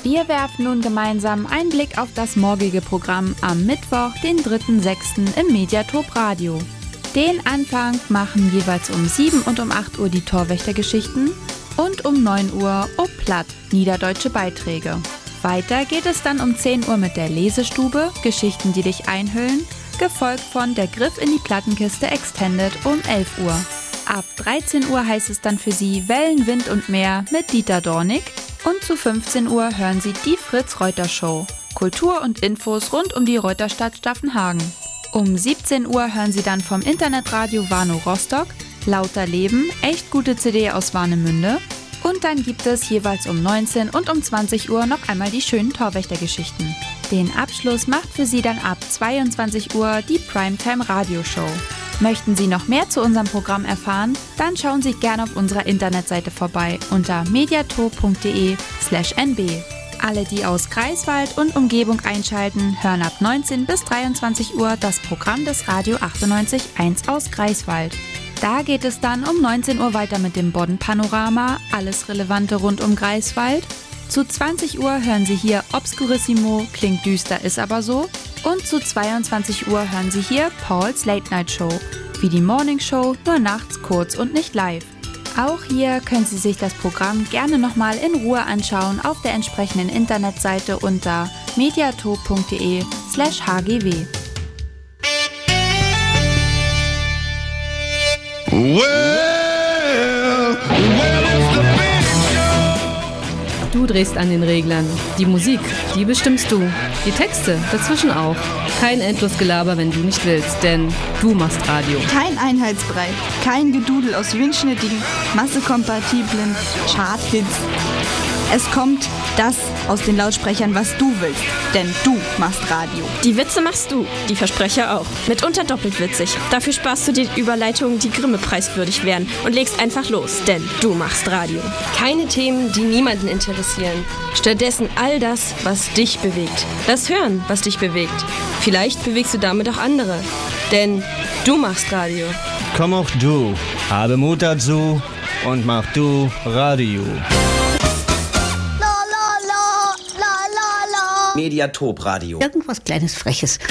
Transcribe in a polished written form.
Wir werfen nun gemeinsam einen Blick auf das morgige Programm am Mittwoch, den 3.6. im Mediatop Radio. Den Anfang machen jeweils um 7 und um 8 Uhr die Torwächtergeschichten und um 9 Uhr Platt, niederdeutsche Beiträge. Weiter geht es dann um 10 Uhr mit der Lesestube, Geschichten, die dich einhüllen, gefolgt von Der Griff in die Plattenkiste Extended um 11 Uhr. Ab 13 Uhr heißt es dann für Sie Wellen, Wind und Meer mit Dieter Dornig und zu 15 Uhr hören Sie die Fritz-Reuter-Show. Kultur und Infos rund um die Reuterstadt Staffenhagen. Um 17 Uhr hören Sie dann vom Internetradio Warnow Rostock Lauter Leben, echt gute CD aus Warnemünde. Und dann gibt es jeweils um 19 und um 20 Uhr noch einmal die schönen Torwächtergeschichten. Den Abschluss macht für Sie dann ab 22 Uhr die Primetime Radioshow. Möchten Sie noch mehr zu unserem Programm erfahren? Dann schauen Sie gerne auf unserer Internetseite vorbei unter mediatop.de/nb. Alle, die aus Greifswald und Umgebung einschalten, hören ab 19 bis 23 Uhr das Programm des Radio 98.1 aus Greifswald. Da geht es dann um 19 Uhr weiter mit dem Bodden-Panorama, alles Relevante rund um Greifswald. Zu 20 Uhr hören Sie hier Obscurissimo, klingt düster, ist aber so. Und zu 22 Uhr hören Sie hier Pauls Late Night Show, wie die Morning Show, nur nachts, kurz und nicht live. Auch hier können Sie sich das Programm gerne nochmal in Ruhe anschauen auf der entsprechenden Internetseite unter mediatop.de/hgw. Du drehst an den Reglern. Die Musik, die bestimmst du. Die Texte, dazwischen auch. Kein Endlosgelaber, wenn du nicht willst, denn du machst Radio. Kein Einheitsbrei, kein Gedudel aus windschnittigen, massekompatiblen Chart-Hits. Es kommt das aus den Lautsprechern, was du willst, denn du machst Radio. Die Witze machst du, die Versprecher auch. Mitunter doppelt witzig. Dafür sparst du dir Überleitungen, die Grimme-preiswürdig wären und legst einfach los, denn du machst Radio. Keine Themen, die niemanden interessieren. Stattdessen all das, was dich bewegt. Das Hören, was dich bewegt. Vielleicht bewegst du damit auch andere, denn du machst Radio. Komm auch du, habe Mut dazu und mach du Radio. Mediatop Radio. Irgendwas Kleines, Freches.